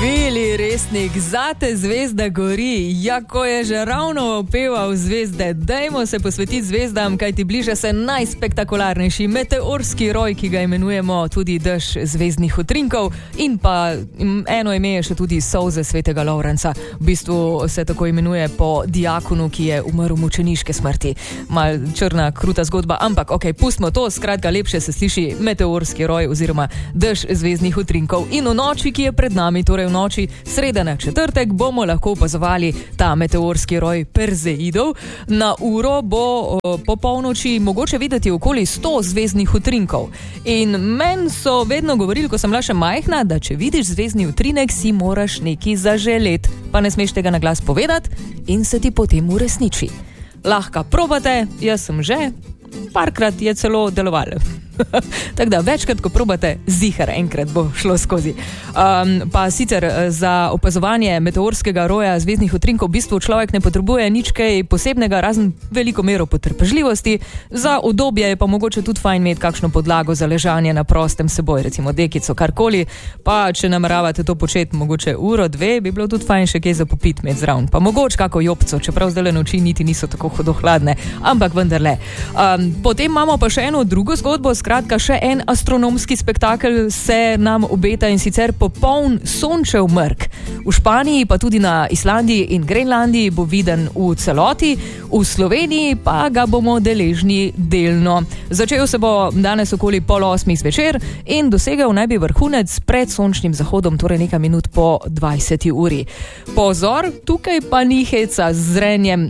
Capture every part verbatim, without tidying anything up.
Vili Resnik, zate zvezda gori. Ja, ko je že ravno opeval zvezde, dajmo se posvetiti zvezdam, kajti bliža se najspektakularnejši meteorski roj, ki ga imenujemo tudi dež zvezdnih utrinkov, in pa eno ime je še tudi solze svetega Lovrenca. V bistvu se tako imenuje po diakonu, ki je umrl mučeniške smrti. Mal črna, kruta zgodba, ampak ok, pustimo to, skratka lepše se sliši meteorski roj oziroma dež zvezdnih utrinkov. In v noči, ki je pred nami, torej v noči sreda na četrtek, bomo lahko opazovali ta meteorski roj Perzeidov. Na uro bo o, po polnoči mogoče videti okoli sto zvezdnih utrinkov. In meni so vedno govorili, ko sem bila še majhna, da če vidiš zvezdni utrinek, si moraš nekaj zaželeti, pa ne smeš tega na glas povedati in se ti potem uresniči. Lahko probate, jaz sem že, parkrat je celo delovalo. Tako da večkrat, ko probate, zihar enkrat bo šlo skozi. Um, pa sicer za opazovanje meteorskega roja zvezdnih utrinkov v bistvu človek ne potrebuje nič kaj posebnega, razen veliko mero potrpežljivosti. Za udobje je pa mogoče tudi fajn imeti kakšno podlago za ležanje na prostem seboj, recimo dekico, karkoli. Pa če nameravate to početi mogoče uro, dve, bi bilo tudi fajn še kaj za popit imeti zraven. Pa mogoče kako jopco, čeprav zdaj noči niti niso tako hudohladne, ampak vendarle. Um, potem imamo pa še eno drugo zgodbo. Skratka, še en astronomski spektakel se nam obeta, in sicer popoln sončev mrk. V Španiji, pa tudi na Islandiji in Grenlandiji bo viden v celoti, v Sloveniji pa ga bomo deležni delno. Začel se bo danes okoli pol osmih zvečer in dosegel naj bi vrhunec pred sončnim zahodom, torej nekaj minut po dvajseti uri. Pozor, tukaj pa ni heca z zrenjem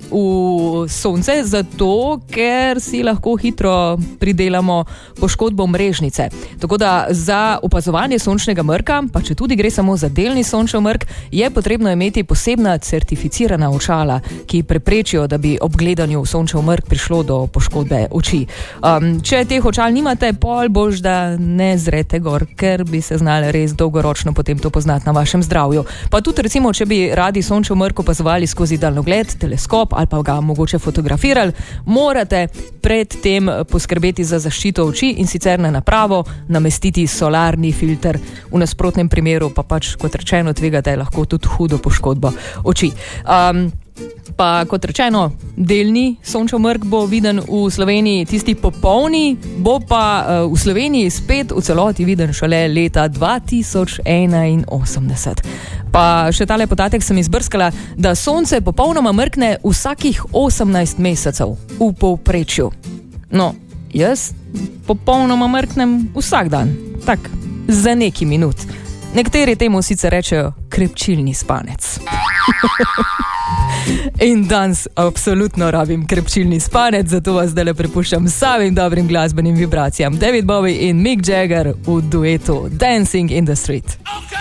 v sonce, zato ker si lahko hitro pridelamo poškodbo mrežnice. Tako da za opazovanje sončnega mrka, pa če tudi gre samo za delni sončev mrk, je potrebno imeti posebna certificirana očala, ki preprečijo, da bi ob gledanju sončev mrk prišlo do poškodbe oči. Um, če teh očal nimate, pol bož, da ne zrete gor, ker bi se znali res dolgoročno potem to poznati na vašem zdravju. Pa tudi recimo, če bi radi sončev mrk opazovali skozi daljnogled, teleskop ali pa ga mogoče fotografirali, morate pred tem poskrbeti za zaščito oči in sicer na napravo namestiti solarni filter. V nasprotnem primeru pa pač, kot rečeno, tvegate lahko tudi hudo poškodbo oči. Um, pa kot rečeno, delni sončev mrk bo viden v Sloveniji, tisti popolni bo pa uh, v Sloveniji spet v celoti viden šele leta dva tisoč enainosemdeset. Pa še tale podatek sem izbrskala, da sonce popolnoma mrkne vsakih osemnajst mesecev v povprečju. No, jaz popolnoma mrknem vsak dan, tak, za neki minut. Nekateri temu sicer rečejo krepčilni spanec. In danes absolutno rabim krepčilni spanec, zato vas zdaj le prepuščam samim dobrim glasbenim vibracijam. David Bowie in Mick Jagger v duetu Dancing in the Street.